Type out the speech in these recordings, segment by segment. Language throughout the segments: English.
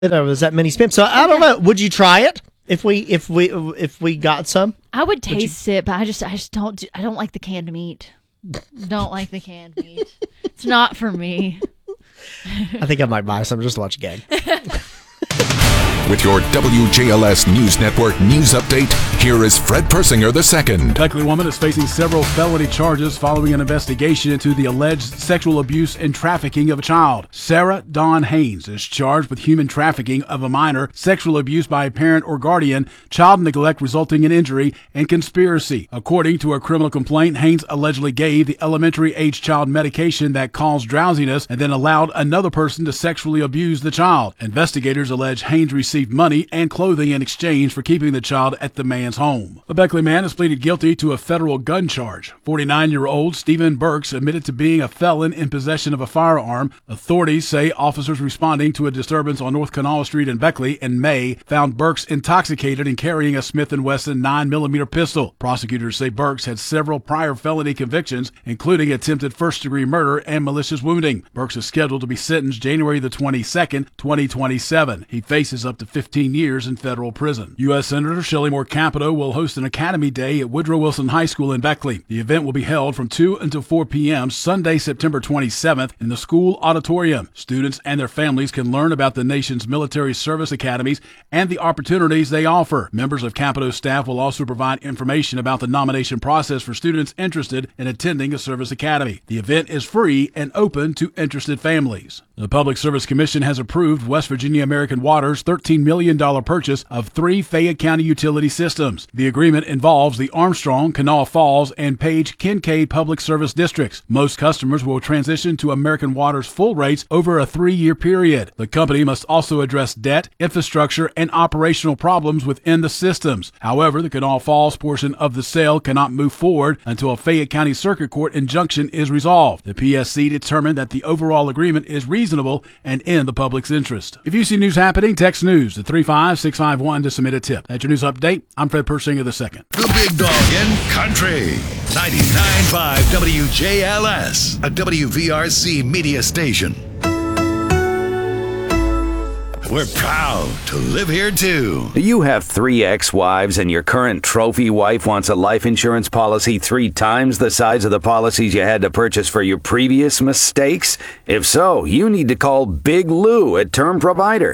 was that many spam. So I don't know. Would you try it if we got some? I would taste it, but I just don't. I don't like the canned meat. Don't like the canned meat. It's not for me. I think I might buy some just to watch a gag. With your WJLS News Network news update, here is Fred Persinger II. Beckley woman is facing several felony charges following an investigation into the alleged sexual abuse and trafficking of a child. Sarah Dawn Haynes is charged with human trafficking of a minor, sexual abuse by a parent or guardian, child neglect resulting in injury, and conspiracy. According to a criminal complaint, Haynes allegedly gave the elementary-age child medication that caused drowsiness and then allowed another person to sexually abuse the child. Investigators allege Haynes received money and clothing in exchange for keeping the child at the man's home. The Beckley man has pleaded guilty to a federal gun charge. 49-year-old Stephen Burks admitted to being a felon in possession of a firearm. Authorities say officers responding to a disturbance on North Kanawha Street in Beckley in May found Burks intoxicated and carrying a Smith & Wesson 9mm pistol. Prosecutors say Burks had several prior felony convictions, including attempted first-degree murder and malicious wounding. Burks is scheduled to be sentenced January the 22nd, 2027. He faces up to 15 years in federal prison. U.S. Senator Shelley Moore Capito will host an Academy Day at Woodrow Wilson High School in Beckley. The event will be held from 2 until 4 p.m. Sunday, September 27th in the school auditorium. Students and their families can learn about the nation's military service academies and the opportunities they offer. Members of Capito's staff will also provide information about the nomination process for students interested in attending a service academy. The event is free and open to interested families. The Public Service Commission has approved West Virginia American Water's $13 million purchase of 3 Fayette County utility systems. The agreement involves the Armstrong, Kanawha Falls, and Page Kincaid Public Service Districts. Most customers will transition to American Water's full rates over a 3-year period. The company must also address debt, infrastructure, and operational problems within the systems. However, the Kanawha Falls portion of the sale cannot move forward until a Fayette County Circuit Court injunction is resolved. The PSC determined that the overall agreement is reasonable and in the public's interest. If you see news happening, text news to 35651 to submit a tip. That's your news update. I'm Fred Persinger II. The Big Dog in Country. 99.5 WJLS, a WVRC media station. We're proud to live here, too. Do you have 3 ex-wives and your current trophy wife wants a life insurance policy 3 times the size of the policies you had to purchase for your previous mistakes? If so, you need to call Big Lou at Term Provider,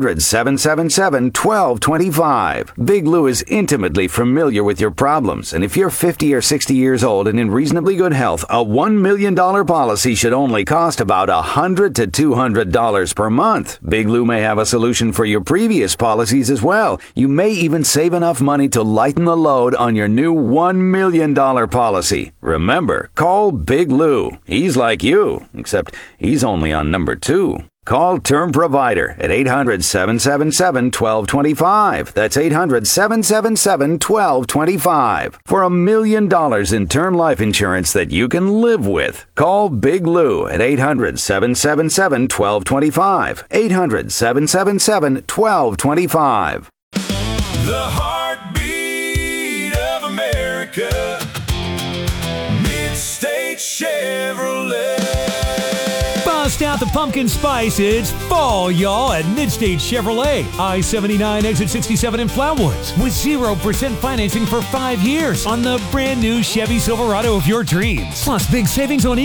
800-777-1225. Big Lou is intimately familiar with your problems, and if you're 50 or 60 years old and in reasonably good health, a $1 million policy should only cost about $100 to $200 per month. Big Lou may have a solution for your previous policies as well. You may even save enough money to lighten the load on your new $1 million policy. Remember, call Big Lou. He's like you, except he's only on number 2. Call Term Provider at 800-777-1225. That's 800-777-1225 for $1 million in term life insurance that you can live with. Call Big Lou at 800-777-1225. 800-777-1225. The heartbeat of America. Mid-State Chevrolet. Bust out the pumpkin spice. It's fall, y'all, at Mid-State Chevrolet. I-79 exit 67 in Flatwoods with 0% financing for 5 years on the brand new Chevy Silverado of your dreams. Plus big savings on